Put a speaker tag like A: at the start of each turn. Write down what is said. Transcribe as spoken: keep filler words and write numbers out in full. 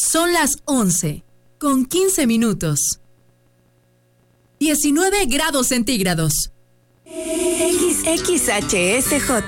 A: Son las once, con quince minutos. diecinueve grados centígrados.
B: X H S J